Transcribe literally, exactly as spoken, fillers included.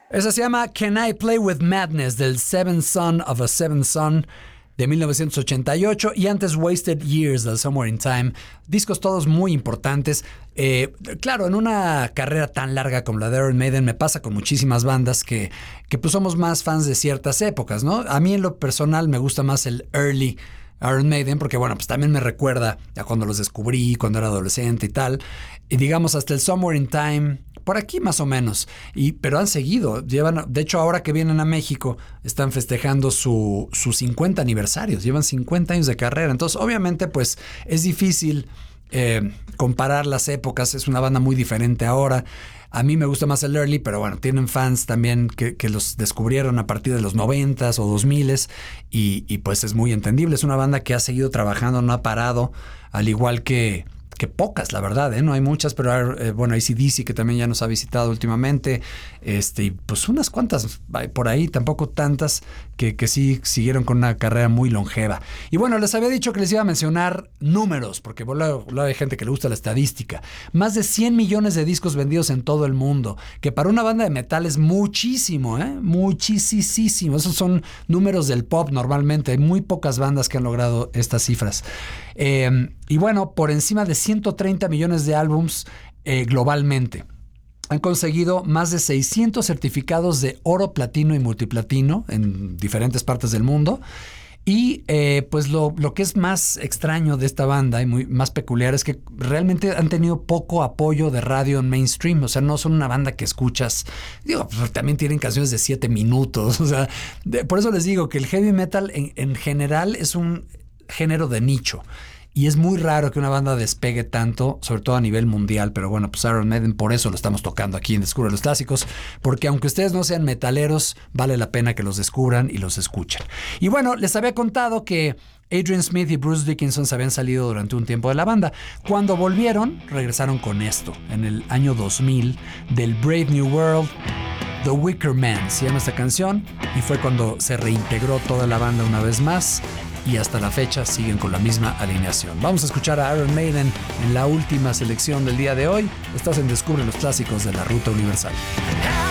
Esa se llama Can I Play With Madness del Seventh Son of a Seventh Son de mil novecientos ochenta y ocho y antes Wasted Years del Somewhere in Time. Discos todos muy importantes. Eh, claro, en una carrera tan larga como la de Iron Maiden me pasa con muchísimas bandas que, que pues somos más fans de ciertas épocas, ¿no? A mí en lo personal me gusta más el early Iron Maiden porque, bueno, pues también me recuerda a cuando los descubrí, cuando era adolescente y tal. Y digamos hasta el Somewhere in Time, por aquí más o menos, y, pero han seguido, llevan, de hecho ahora que vienen a México están festejando su, su cincuenta aniversarios, llevan cincuenta años de carrera, entonces obviamente pues es difícil eh, comparar las épocas, es una banda muy diferente ahora. A mí me gusta más el early, pero bueno, tienen fans también que, que los descubrieron a partir de los noventas o dos miles y, y pues es muy entendible, es una banda que ha seguido trabajando, no ha parado, al igual que... que pocas, la verdad, ¿eh? No hay muchas, pero eh, bueno, A C D C que también ya nos ha visitado últimamente, este, y pues unas cuantas por ahí, tampoco tantas, que, que sí siguieron con una carrera muy longeva. Y bueno, les había dicho que les iba a mencionar números, porque luego hay gente que le gusta la estadística. Más de cien millones de discos vendidos en todo el mundo, que para una banda de metal es muchísimo, ¿eh? Muchísimo. Esos son números del pop normalmente, hay muy pocas bandas que han logrado estas cifras. Eh, y bueno, por encima de ciento treinta millones de álbums eh, globalmente. Han conseguido más de seiscientos certificados de oro, platino y multiplatino en diferentes partes del mundo. Y eh, pues lo, lo que es más extraño de esta banda y muy, más peculiar es que realmente han tenido poco apoyo de radio en mainstream. O sea, no son una banda que escuchas. Digo, pues también tienen canciones de siete minutos. O sea, de, por eso les digo que el heavy metal en, en general es un género de nicho. Y es muy raro que una banda despegue tanto, sobre todo a nivel mundial. Pero bueno, pues Iron Maiden, por eso lo estamos tocando aquí en Descubre los Clásicos. Porque aunque ustedes no sean metaleros, vale la pena que los descubran y los escuchen. Y bueno, les había contado que Adrian Smith y Bruce Dickinson se habían salido durante un tiempo de la banda. Cuando volvieron, regresaron con esto. En el año dos mil, del Brave New World, The Wicker Man se llama esta canción. Y fue cuando se reintegró toda la banda una vez más. Y hasta la fecha siguen con la misma alineación. Vamos a escuchar a Iron Maiden en la última selección del día de hoy. Estás en Descubre los Clásicos de la Ruta Universal.